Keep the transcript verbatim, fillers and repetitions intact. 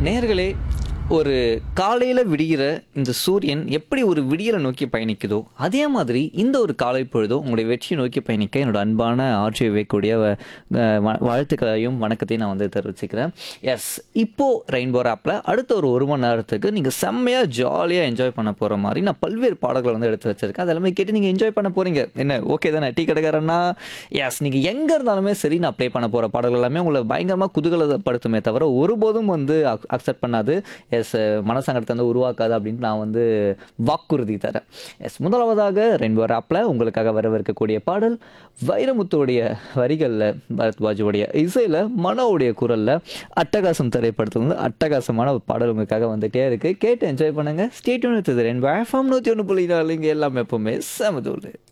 நேயர்களே, ஒரு காலையில விடியிற இந்த சூரியன் எப்படி ஒரு விடியலை நோக்கி பயணிக்குதோ, அதே மாதிரி இந்த ஒரு காலை பொழுதும் உங்களுடைய வெற்றியை நோக்கி பயணிக்க என்னோட அன்பான ஆர்ஜே விவேக்குடைய வ அ வ வாழ்த்துக்களையும், வணக்கத்தையும் நான் வந்து தெரிவிச்சுக்கிறேன். எஸ், இப்போ ரெயின்போ ஆப்ல அடுத்த ஒரு 1 மணி நேரத்துக்கு நீங்க செம்மையா ஜாலியா என்ஜாய் பண்ண போற மாரி நான் பல்வேறு பாடல்கள வந்து எடுத்து வச்சிருக்கேன். அது எல்லாமே கேட்டு நீங்க என்ஜாய் பண்ண போறீங்க. என்ன ஓகே தானே? டீ கடைக்காரன்னா, எஸ் நீங்க எங்க இருந்தாலுமே சரி, நான் ப்ளே பண்ண போற பாடல்கள் எல்லாமே உங்கள பயங்கரமா குதூகலப்படுத்துமே தவிர, ஒருபோதும் வந்து அக் அக்செப்ட் பண்ணாது. எஸ் மனசங்கடத்தை வந்து உருவாக்காது அப்படின்னு நான் வந்து வாக்குறுதி தரேன். எஸ், முதலாவதாக ரெயின்போ ஆப்ல உங்களுக்காக வரவிருக்கக்கூடிய பாடல் வைரமுத்துவுடைய வரிகளில், பரத்வாஜுடைய இசையில், மனோவுடைய குரலில் அட்டகாசம் திரைப்படத்துல வந்து அட்டகாசமான ஒரு பாடல் உங்களுக்காக வந்துட்டே இருக்கு. கேட்டு என்ஜாய் பண்ணுங்க. Stay tune with rainbow FM நூற்றி ஒன்று புள்ளி நாலு. இங்கே எல்லாமே எப்பவுமே செமதூள்.